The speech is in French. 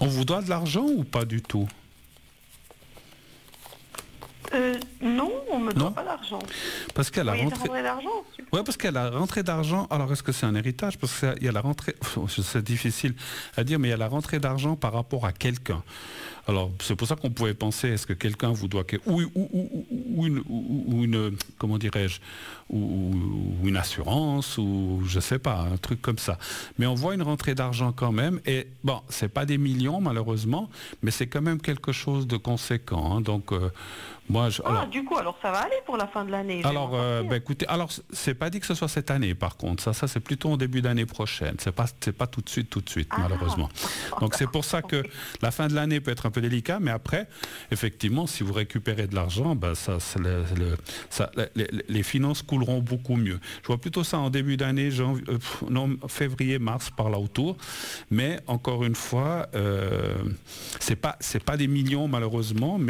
On vous doit de l'argent ou pas du tout? Non, on me Non. doit pas d'argent. Parce qu'à la Oui, rentrée... rentrée d'argent. Ouais, parce qu'à la rentrée d'argent, alors est-ce que c'est un héritage? Parce qu'il y a la rentrée, c'est difficile à dire, mais il y a la rentrée d'argent par rapport à quelqu'un. Alors, c'est pour ça qu'on pouvait penser, est-ce que quelqu'un vous doit... Ou une, comment dirais-je, ou une assurance, ou je sais pas, un truc comme ça. Mais on voit une rentrée d'argent quand même, et bon, c'est pas des millions malheureusement, mais c'est quand même quelque chose de conséquent. Hein. Donc, moi... alors, Du coup, alors ça va aller pour la fin de l'année. je vais alors, m'en sortir. écoutez, alors c'est pas dit que ce soit cette année, par contre. Ça c'est plutôt en début d'année prochaine. C'est pas tout de suite, malheureusement. Donc c'est pour ça que la fin de l'année peut être un peu délicat, mais après, effectivement, si vous récupérez de l'argent, ben les finances couleront beaucoup mieux. Je vois plutôt ça en début d'année, février, mars, par là autour. Mais encore une fois, c'est pas des millions malheureusement, mais